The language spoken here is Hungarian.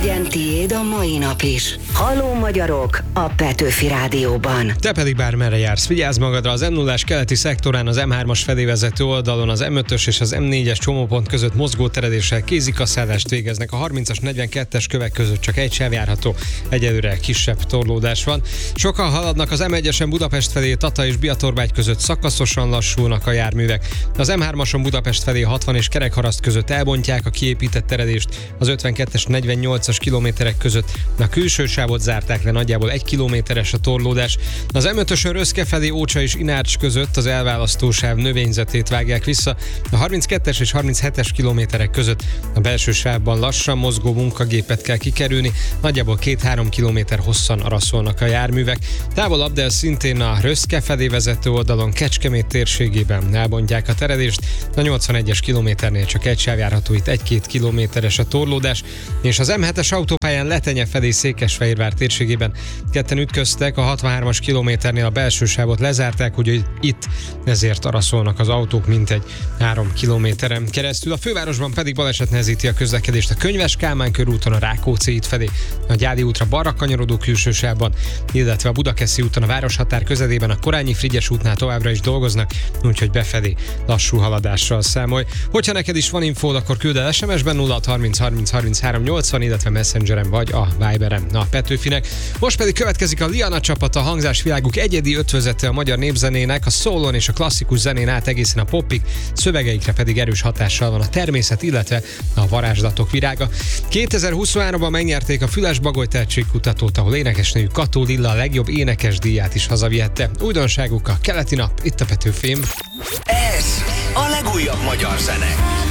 Legyen tiéd a mai nap is. Halló magyarok a Petőfi Rádióban. Te pedig bármerre jársz, vigyázz magadra, az M0-ás keleti szektorán az M3-as felé vezető oldalon az M5-ös és az M4-es csomópont között mozgóteredéssel kézikasszálást végeznek. A 30-as 42-es kövek között csak egy sáv járható, egyelőre kisebb torlódás van. Sokan haladnak az M1-esen Budapest felé, Tata és Biatorbágy között szakaszosan lassulnak a járművek. Az M3-ason Budapest felé 60 és Kerekharaszt között elbontják a kiépített teredést, az 52-es 48-as kilométerek között a külső sávot zárták le, nagyjából 1 kilométeres a torlódás. Az M5-ösön Röszke felé Ócsa és Inárcs között az elválasztósáv növényzetét vágják vissza, a 32-es és 37-es kilométerek között a belső sávban lassan mozgó munkagépet kell kikerülni, nagyjából 2-3 kilométer hosszan araszolnak a járművek. Távolabb, de szintén a Röszke felé vezető oldalon Kecskemét térségében elbontják a teredést, a 81-es kilométernél csak egy sáv járható, itt 1-2 kilométeres a torlódás, és az M7-es autópályán Letenye felé Székesfehérvár térségében ketten ütköztek, a 63-as kilométernél a belső sávot lezárták, úgyhogy itt ezért araszolnak az autók mintegy 3 kilométeren keresztül. A fővárosban pedig baleset nehezíti a közlekedést a Könyves Kálmán körúton a Rákóczi út felé, a Gyáli útra balra kanyarodó külső sávban, illetve a Budakeszi úton a városhatár közelében a Korányi Frigyes útnál továbbra is dolgoznak, úgyhogy befelé lassú haladással számolj. Hogyha neked is van infód, akkor küld el SMS-ben 0630 30 33 80, illetve Messengeren vagy a Viberen a Petőfinek. Most pedig következik a Liana csapat, a hangzásviláguk egyedi ötvözete a magyar népzenének, a soulon és a klasszikus zenén át egészen a popig, szövegeikre pedig erős hatással van a természet, illetve a varázslatok virága. 2023-ban megnyerték a Füles-Bagoly tehetségkutatót, ahol énekesnőjük Kató Lilla a legjobb énekes díját is hazavihette. Újdonságuk a keleti nap, itt a Petőfém. Ez a legújabb magyar zene.